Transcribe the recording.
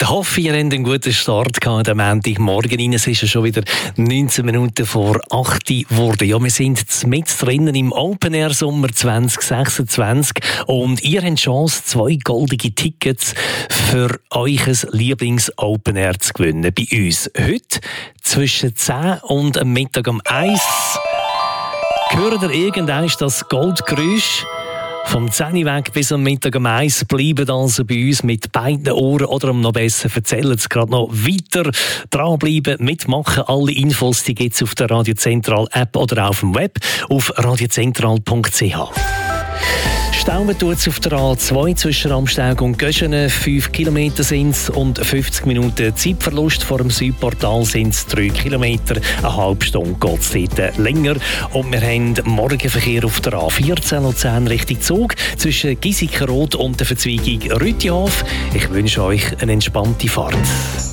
Ich hoffe, ihr habt einen guten Start gehabt am Montagmorgen. Es ist ja schon wieder 19 Minuten vor 8 Uhr geworden. Ja, wir sind mit drinnen im Open Air Sommer 2026 und ihr habt die Chance, 2 goldige Tickets für euch Lieblings Open Air zu gewinnen. Bei uns heute zwischen 10 und am Mittag um 1. Hört ihr irgendwann das Goldgeräusch? Vom 10 Uhr weg bis am Mittag um 1 bleiben also bei uns mit beiden Ohren oder noch besser erzählen Sie gerade noch weiter dranbleiben, mitmachen. Alle Infos die gibt es auf der Radio Zentral App oder auf dem Web auf radiozentral.ch. Stauben tut es auf der A2 zwischen Ramsteig und Göschenen. 5 Kilometer sind es und 50 Minuten Zeitverlust. Vor dem Südportal sind es 3 Kilometer. Eine halbe Stunde geht es dort länger. Und wir haben Morgenverkehr auf der A14 Luzern Richtung Zug zwischen Giesikenrod und der Verzweigung Rütihof. Ich wünsche euch eine entspannte Fahrt.